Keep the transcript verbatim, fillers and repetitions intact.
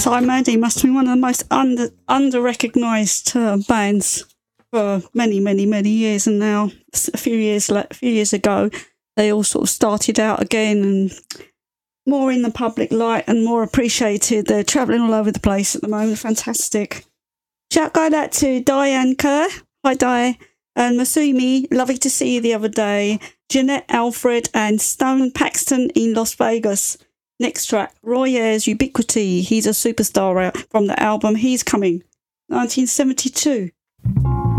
So I imagine he must be one of the most under under recognised uh, bands for many, many, many years. And now, a few years a few years ago, they all sort of started out again and more in the public light and more appreciated. They're travelling all over the place at the moment. Fantastic. Shout go out to Diane Kerr. Hi, Di. And Masumi, lovely to see you the other day. Jeanette Alfred and Stone Paxton in Las Vegas. Next track, Roy Ayers, Ubiquity. He's a superstar from the album He's Coming, nineteen seventy-two.